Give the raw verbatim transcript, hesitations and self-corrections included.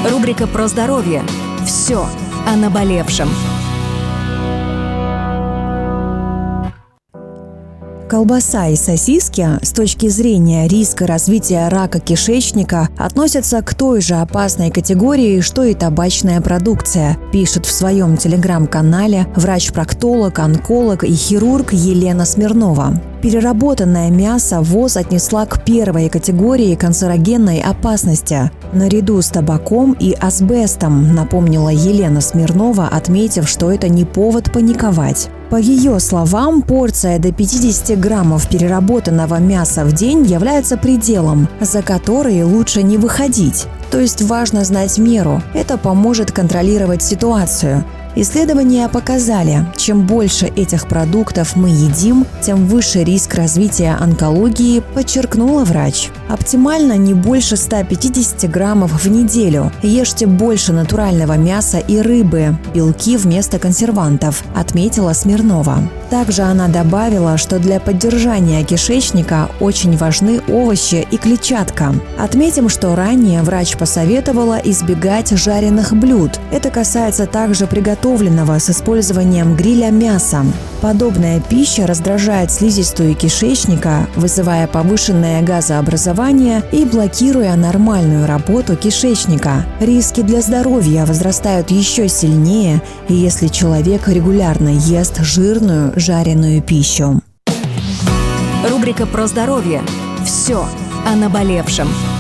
Рубрика про здоровье. Все о наболевшем. Колбаса и сосиски с точки зрения риска развития рака кишечника относятся к той же опасной категории, что и табачная продукция, пишет в своем телеграм-канале врач-проктолог, онколог и хирург Елена Смирнова. Переработанное мясо ВОЗ отнесла к первой категории канцерогенной опасности, наряду с табаком и асбестом, напомнила Елена Смирнова, отметив, что это не повод паниковать. По ее словам, порция до пятидесяти граммов переработанного мяса в день является пределом, за который лучше не выходить. То есть важно знать меру. Это поможет контролировать ситуацию. Исследования показали, чем больше этих продуктов мы едим, тем выше риск развития онкологии, подчеркнула врач. Оптимально не больше ста пятидесяти граммов в неделю. Ешьте больше натурального мяса и рыбы, белки вместо консервантов, отметила Смирнова. Также она добавила, что для поддержания кишечника очень важны овощи и клетчатка. Отметим, что ранее врач посоветовала избегать жареных блюд. Это касается также приготовленного с использованием гриля мяса. Подобная пища раздражает слизистую кишечника, вызывая повышенное газообразование и блокируя нормальную работу кишечника. Риски для здоровья возрастают еще сильнее, если человек регулярно ест жирную, жареную пищу. Рубрика про здоровье. Все о наболевшем.